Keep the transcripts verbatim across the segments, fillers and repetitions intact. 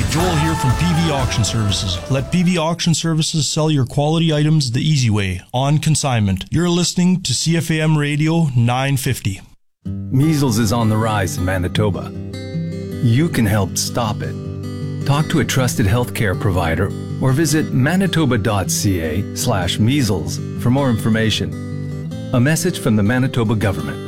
Joel here from P V Auction Services. Let P V Auction Services sell your quality items the easy way, on consignment. You're listening to C F A M Radio nine fifty. Measles is on the rise in Manitoba. You can help stop it. Talk to a trusted healthcare provider or visit manitoba.ca slash measles for more information. A message from the Manitoba government.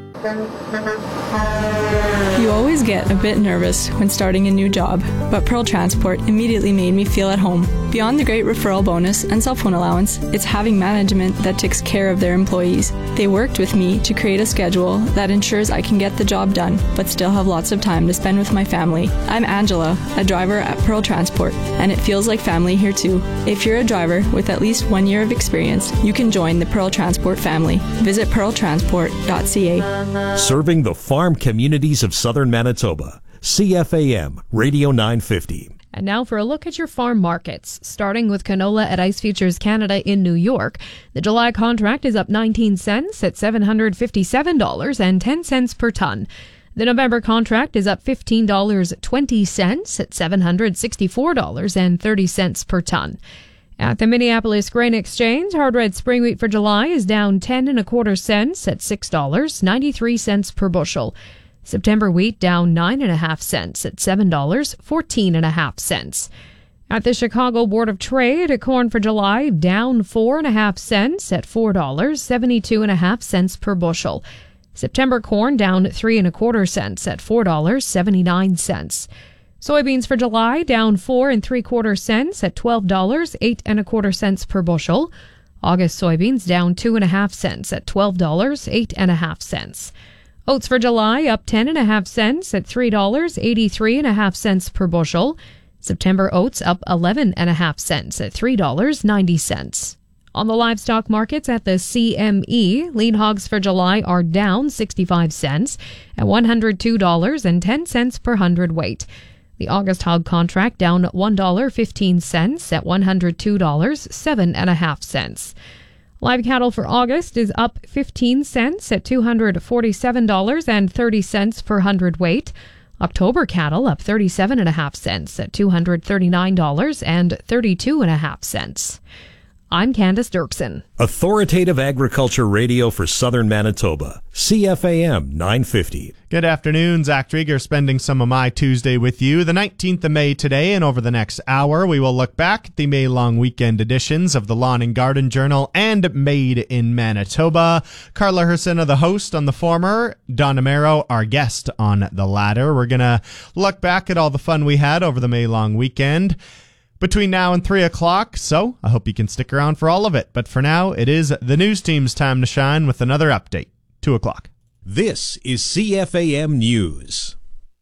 You always get a bit nervous when starting a new job, but Pearl Transport immediately made me feel at home. Beyond the great referral bonus and cell phone allowance, it's having management that takes care of their employees. They worked with me to create a schedule that ensures I can get the job done, but still have lots of time to spend with my family. I'm Angela, a driver at Pearl Transport, and it feels like family here too. If you're a driver with at least one year of experience, you can join the Pearl Transport family. Visit pearl transport dot c a. Serving the farm communities of southern Manitoba. C F A M Radio nine fifty. And now for a look at your farm markets. Starting with canola at Ice Futures Canada in New York. The July contract is up nineteen cents at seven hundred fifty-seven dollars and ten cents per ton. The November contract is up fifteen dollars and twenty cents at seven hundred sixty-four dollars and thirty cents per ton. At the Minneapolis Grain Exchange, hard red spring wheat for July is down ten and a quarter cents at six dollars and ninety-three cents per bushel. September wheat down nine and a half cents at seven dollars and fourteen and a half cents. At the Chicago Board of Trade, corn for July down four and a half cents at four dollars and seventy-two and a half cents per bushel. September corn down three and a quarter cents at four dollars and seventy-nine cents. Soybeans for July down four and three quarter cents at twelve dollars and eight and a quarter cents per bushel. August soybeans down two and a half cents at twelve dollars and eight and a half cents. Oats for July up ten and a half cents at three dollars and eighty-three and a half cents per bushel. September oats up eleven and a half cents at three dollars and ninety cents. On the livestock markets at the C M E, lean hogs for July are down sixty-five cents at one hundred two dollars and ten cents per hundredweight. The August hog contract down one dollar and fifteen cents at one hundred two dollars and seven and a half cents. Live cattle for August is up fifteen cents at two hundred forty-seven dollars and thirty cents per hundredweight. October cattle up thirty-seven and a half cents at two hundred thirty-nine dollars and thirty-two and a half cents. I'm Candace Dirksen. Authoritative Agriculture Radio for Southern Manitoba. C F A M nine fifty. Good afternoon. Zach Drieger spending some of my Tuesday with you. The nineteenth of May today, and over the next hour, we will look back at the May-long weekend editions of the Lawn and Garden Journal and Made in Manitoba. Carla Hersina, the host on the former, Don Amaro, our guest on the latter. We're going to look back at all the fun we had over the May-long weekend between now and three o'clock, so I hope you can stick around for all of it. But for now, it is the news team's time to shine with another update. two o'clock. This is C F A M News.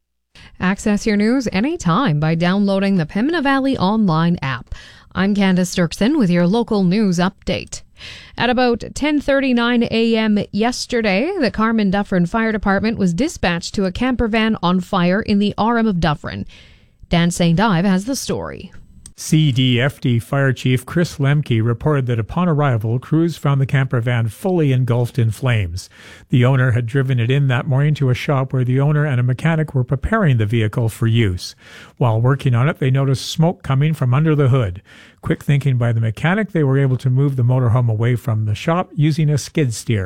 Access your news anytime by downloading the Pembina Valley Online app. I'm Candace Dirksen with your local news update. At about ten thirty-nine a.m. yesterday, the Carman Dufferin Fire Department was dispatched to a camper van on fire in the R M of Dufferin. Dan Saint Ive has the story. C D F D Fire Chief Chris Lemke reported that upon arrival, crews found the camper van fully engulfed in flames. The owner had driven it in that morning to a shop where the owner and a mechanic were preparing the vehicle for use. While working on it, they noticed smoke coming from under the hood. Quick thinking by the mechanic, they were able to move the motorhome away from the shop using a skid steer.